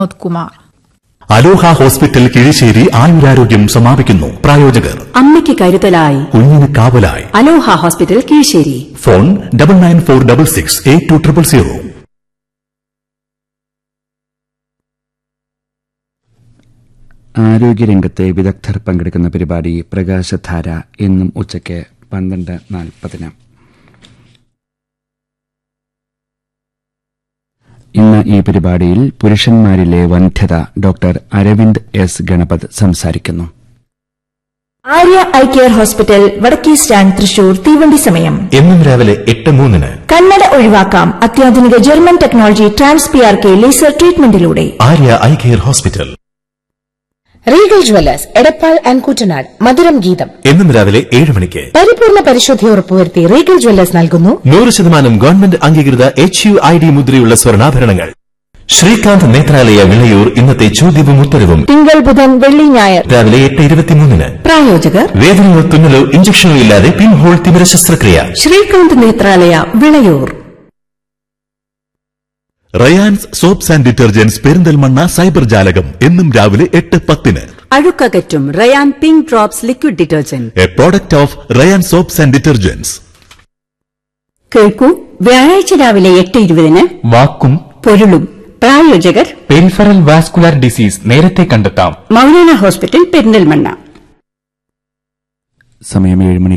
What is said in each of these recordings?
കുമാർ. അലോഹ hospital Kizhissery ആയുരാരോഗ്യം സമാപിക്കുന്നു. പ്രായോജകർ അമ്മയ്ക്ക് കരുതലായി, കുഞ്ഞിന് കാവലായി. അലോഹ ഹോസ്പിറ്റൽ കിഴിശ്ശേരി. ഫോൺ 9946682000. ആരോഗ്യരംഗത്തെ വിദഗ്ധർ പങ്കെടുക്കുന്ന പരിപാടി പ്രകാശധാര എന്നും ഉച്ചയ്ക്ക് 12:40. ഇന്ന് ഈ പരിപാടിയിൽ പുരുഷന്മാരിലെ വന്ധ്യത ഡോക്ടർ അരവിന്ദ് എസ് ഗണപത് സംസാരിക്കുന്നു. ആര്യ ഐ കെയർ ഹോസ്പിറ്റൽ വടക്കേ സ്റ്റാൻഡ് തൃശൂർ. തീവണ്ടി സമയം എന്നും രാവിലെ 8:03. കണ്ണട ഒഴിവാക്കാം അത്യാധുനിക German technology TransPRK laser ട്രീറ്റ്മെന്റിലൂടെ. Arya eye care hospital. Regal Jewellers Edappal and Kuttanad മധുരം ഗീതം എന്നും രാവിലെ 7 മണിക്ക്. പരിപൂർണ പരിശുദ്ധി ഉറപ്പുവരുത്തി റീഗൽ ജ്വല്ലേഴ്സ് നൽകുന്നു 100% ഗവൺമെന്റ് അംഗീകൃത HUID മുദ്രയുള്ള സ്വർണ്ണാഭരണങ്ങൾ. ശ്രീകാന്ത് നേത്രാലയ വിളയൂർ ഇന്നത്തെ ചോദ്യവും ഉത്തരവും തിങ്കൾ ബുധൻ വെള്ളി ഞായർ രാവിലെ 8:23. പ്രായോജകർ വേദനയോ തുന്നലോ ഇഞ്ചക്ഷനോ ഇല്ലാതെ പിൻഹോൾ തിമിര ശസ്ത്രക്രിയ. Srikanth Nethralaya Vilayur. Rayan's soaps and detergents Perinthalmanna cyber ജാലകം എന്നും രാവിലെ 8:10. അഴുക്കകറ്റും Ryan pink drops liquid detergent, A product of Ryan soaps and detergents. കേൾക്കൂ വ്യാഴാഴ്ച രാവിലെ 8:20 വാക്കും പൊരുളും. പ്രായോജകർ പെരിഫറൽ വാസ്കുലർ ഡിസീസ് നേരത്തെ കണ്ടെത്താം. മൗലാന ഹോസ്പിറ്റൽ പെരിന്തൽമണ്ണ. സമയം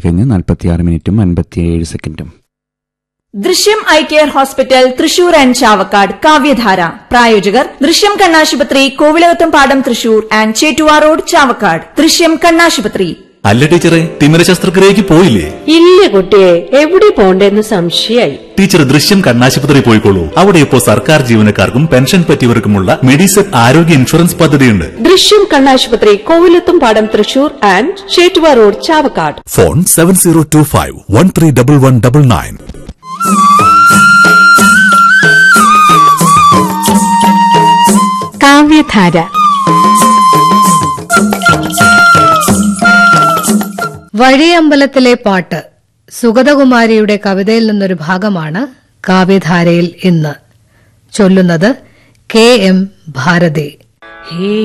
7:46:57. ദൃശ്യം eye care hospital Thrissur and Chavakkad. കാവ്യധാര പ്രായോജകർ ദൃശ്യം കണ്ണാശുപത്രി കോവിലകത്തും പാടം തൃശൂർ ആൻഡ് ചേറ്റുവാ റോഡ് ചാവക്കാട്. ദൃശ്യം കണ്ണാശുപത്രി. അല്ല ടീച്ചറെ, തിമിര ശസ്ത്രക്രിയക്ക് പോയില്ലേ? ഇല്ല കുട്ടിയെ, എവിടെ പോണ്ടെന്ന് സംശയായി. ടീച്ചർ ദൃശ്യം കണ്ണാശുപത്രി പോയിക്കോളൂ. അവിടെ ഇപ്പോൾ സർക്കാർ ജീവനക്കാർക്കും പെൻഷൻ പറ്റിയവർക്കുമുള്ള മെഡിസെപ് ആരോഗ്യ ഇൻഷുറൻസ് പദ്ധതിയുണ്ട്. ദൃശ്യം കണ്ണാശുപത്രി കോവിലത്തും പാടം Thrissur and Chettuva road Chavakkad. Phone 7025131199. കാവ്യധാര വഴിയമ്പലത്തിലെ പാട്ട് സുഗതകുമാരിയുടെ കവിതയിൽ നിന്നൊരു ഭാഗമാണ് കാവ്യധാരയിൽ ഇന്ന്. ചൊല്ലുന്നത് KM ഭാരതി.